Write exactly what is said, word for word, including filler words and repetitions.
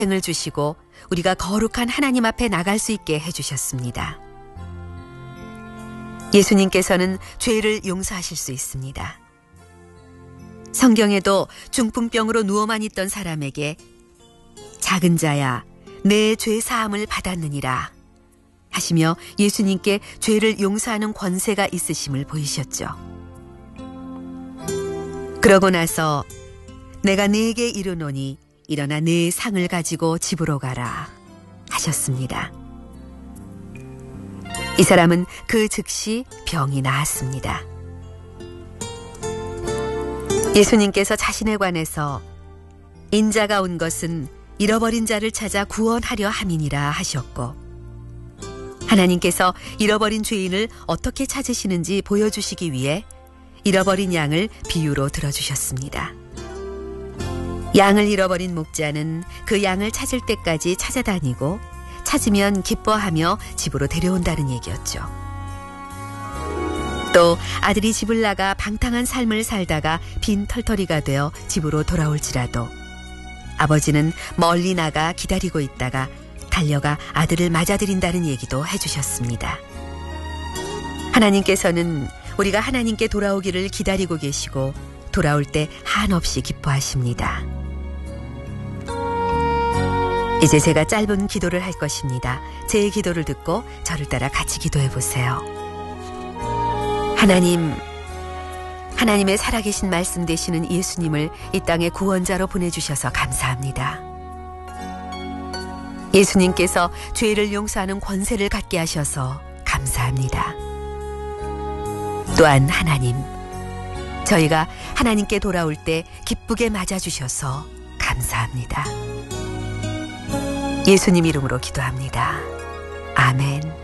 생을 주시고 우리가 거룩한 하나님 앞에 나갈 수 있게 해주셨습니다. 예수님께서는 죄를 용서하실 수 있습니다. 성경에도 중풍병으로 누워만 있던 사람에게 작은 자야 내 죄 사함을 받았느니라 하시며 예수님께 죄를 용서하는 권세가 있으심을 보이셨죠. 그러고 나서 내가 네게 이르노니 일어나 네 상을 가지고 집으로 가라 하셨습니다. 이 사람은 그 즉시 병이 나았습니다. 예수님께서 자신에 관해서 인자가 온 것은 잃어버린 자를 찾아 구원하려 함이니라 하셨고, 하나님께서 잃어버린 죄인을 어떻게 찾으시는지 보여주시기 위해 잃어버린 양을 비유로 들어주셨습니다. 양을 잃어버린 목자는 그 양을 찾을 때까지 찾아다니고 찾으면 기뻐하며 집으로 데려온다는 얘기였죠. 또 아들이 집을 나가 방탕한 삶을 살다가 빈 털터리가 되어 집으로 돌아올지라도 아버지는 멀리 나가 기다리고 있다가 달려가 아들을 맞아들인다는 얘기도 해주셨습니다. 하나님께서는 우리가 하나님께 돌아오기를 기다리고 계시고 돌아올 때 한없이 기뻐하십니다. 이제 제가 짧은 기도를 할 것입니다. 제 기도를 듣고 저를 따라 같이 기도해 보세요. 하나님, 하나님의 살아계신 말씀 되시는 예수님을 이 땅에 구원자로 보내주셔서 감사합니다. 예수님께서 죄를 용서하는 권세를 갖게 하셔서 감사합니다. 또한 하나님, 저희가 하나님께 돌아올 때 기쁘게 맞아주셔서 감사합니다. 예수님 이름으로 기도합니다. 아멘.